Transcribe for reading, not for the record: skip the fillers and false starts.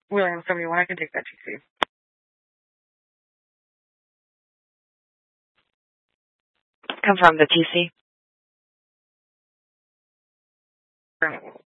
William 71, I can take that TC. Confirm the TC. Right.